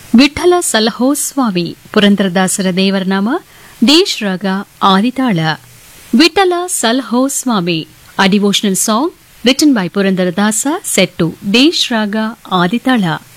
ವಿಠಲ ಸಲಹೋ ಸ್ವಾಮಿ ಪುರಂದರದಾಸರ ದೇವರ ನಾಮ ದೇಶ್ ರಾಗ ಆದಿತಾಳ. ವಿಠಲ ಸಲಹೋ ಸ್ವಾಮಿ, a devotional song written by Purandaradasa, set to Desh Raga Aditala.